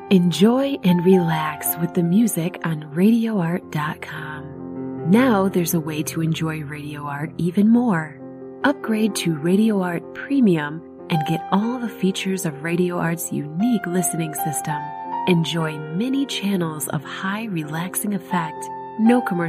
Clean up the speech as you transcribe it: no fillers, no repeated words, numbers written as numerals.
Enjoy and relax with the music on RadioArt.com. Now there's a way to enjoy Radio Art even more. Upgrade to Radio Art Premium and get all the features of Radio Art's unique listening system. Enjoy many channels of high relaxing effect, no commercial